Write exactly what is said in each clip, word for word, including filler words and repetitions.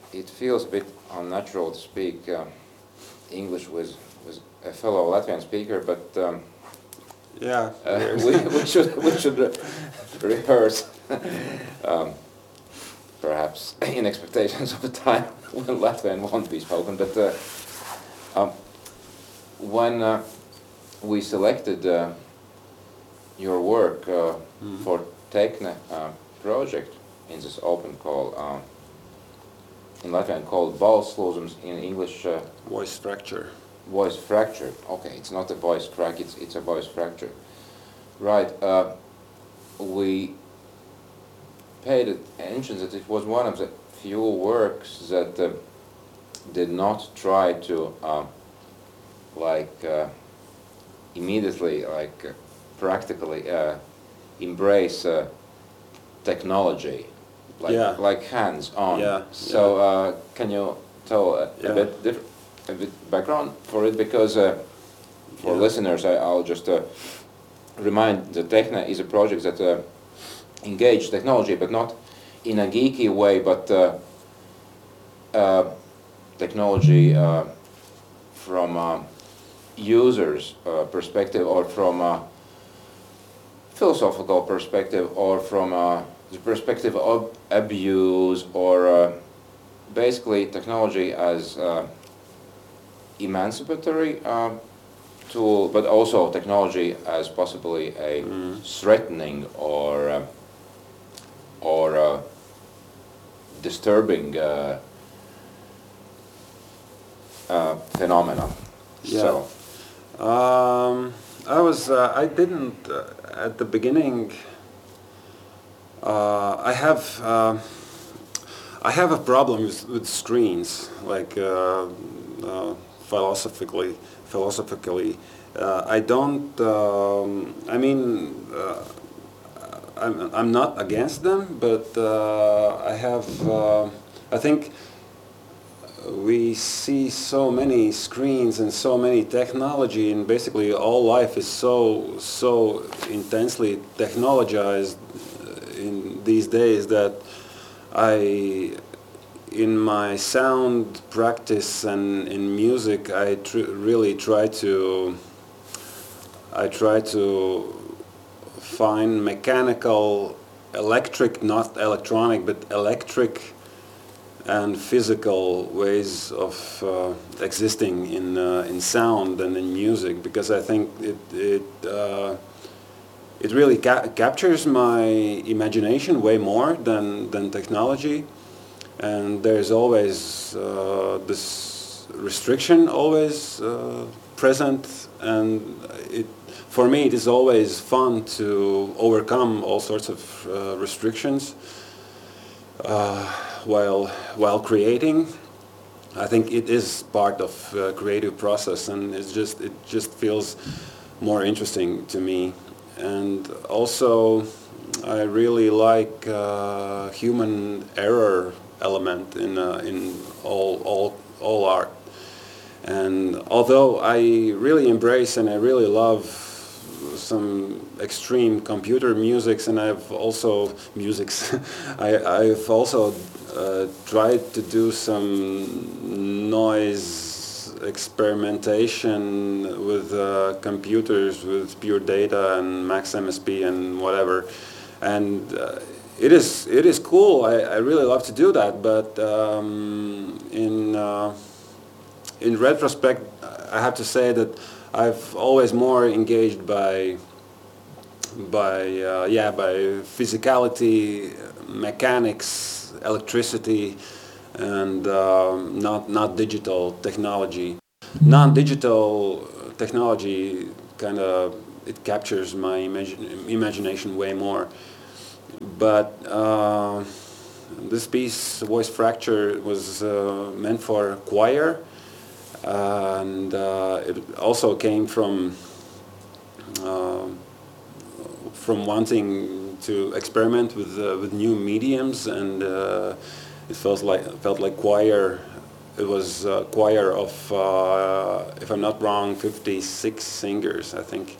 it feels a bit unnatural to speak um, English with, with a fellow Latvian speaker, but um, Yeah, uh, we, we should we should re- rehearse, um, perhaps in expectations of a time when Latvian won't be spoken. But uh, um, when uh, we selected uh, your work uh, Mm. for Tekne uh, project in this open call, um, in Latvian called balslūzums, in English uh, Voice fracture. voice fracture. Okay, it's not a voice crack, it's, it's a voice fracture. Right, uh, we paid attention that it was one of the few works that uh, did not try to uh, like uh, immediately, like uh, practically uh, embrace uh, technology, like Yeah. like hands-on. Yeah, So uh, can you tell a, Yeah. a bit diff- a bit background for it, because uh, for Yeah. listeners, I, I'll just uh, remind that Tekne is a project that uh, engage technology, but not in a geeky way, but uh, uh, technology uh, from a user's uh, perspective, or from a philosophical perspective, or from uh, the perspective of abuse, or uh, basically technology as uh, emancipatory uh, tool, but also technology as possibly a Mm. threatening or uh, or uh, disturbing uh, uh, phenomena. Yeah. So, Um, I was. Uh, I didn't uh, at the beginning. Uh, I have. Uh, I have a problem with, with screens, like uh, uh, philosophically. Philosophically, uh, I don't. Um, I mean, uh, I'm. I'm not against them, but uh, I have. Uh, I think we see so many screens and so many technology, and basically all life is so so intensely technologized in these days that I, in my sound practice and in music, I tr- really try to I try to find mechanical, electric, not electronic, but electric and physical ways of uh, existing in uh, in sound and in music, because I think it it uh, it really ca- captures my imagination way more than than technology, and there's always uh, this restriction always uh, present, and it for me it is always fun to overcome all sorts of uh, restrictions. Uh, while while creating, I think it is part of uh, creative process, and it's just it just feels more interesting to me. And also, I really like uh, human error element in uh, in all all all art. And although I really embrace and I really love some extreme computer musics, and I've also musics, I, I've also uh, tried to do some noise experimentation with uh, computers, with Pure Data and Max M S P and whatever, and uh, it is it is cool. I, I really love to do that, but um, in uh, in retrospect, I have to say that I've always more engaged by by uh, yeah by physicality, mechanics, electricity, and um, not not digital technology. Non-digital technology kind of it captures my imagine, imagination way more. But uh, this piece, Voice Fracture, was uh, meant for choir, and uh, it also came from uh, from wanting to experiment with uh, with new mediums, and uh, it felt like felt like choir. It was a choir of, uh, if I'm not wrong, fifty-six singers, I think.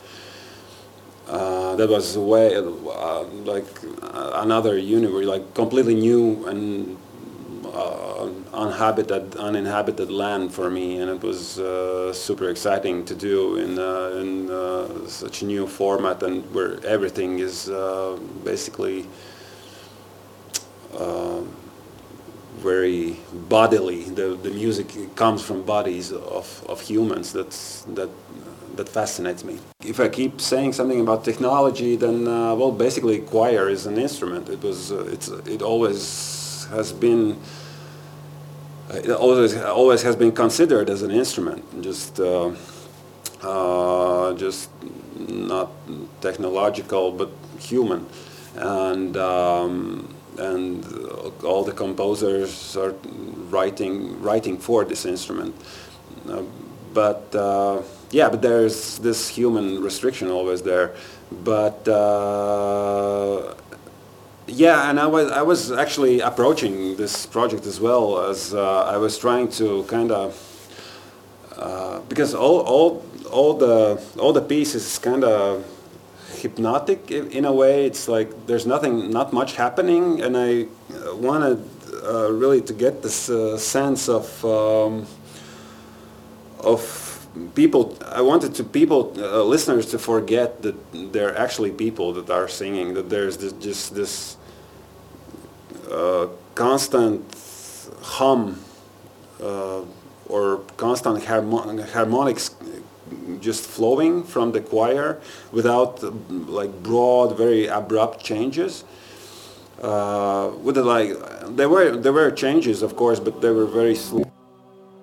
Uh, that was way uh, like uh, another universe, like completely new and uh, uninhabited, uninhabited land for me, and it was uh, super exciting to do in, uh, in uh, such a new format, and where everything is uh, basically uh, very bodily. The, the music comes from bodies of, of humans. That's, that, that fascinates me. If I keep saying something about technology, then uh, well, basically choir is an instrument. It was, uh, it's, it always has been, it always always has been considered as an instrument. Just, uh, uh, just not technological, but human, and um, and all the composers are writing writing for this instrument. Uh, but uh, yeah, but there's this human restriction always there. But uh, yeah, and I was I was actually approaching this project as well as uh, I was trying to kind of uh, because all all all the all the piece is kind of hypnotic in a way. It's like there's nothing, not much happening, and I wanted uh, really to get this uh, sense of um, of people. I wanted to people, uh, listeners, to forget that they're actually people that are singing. That there's this, just this uh, constant hum uh, or constant harmo harmonics just flowing from the choir without uh, like broad, very abrupt changes. Uh, with the, like there were there were changes, of course, but they were very slow.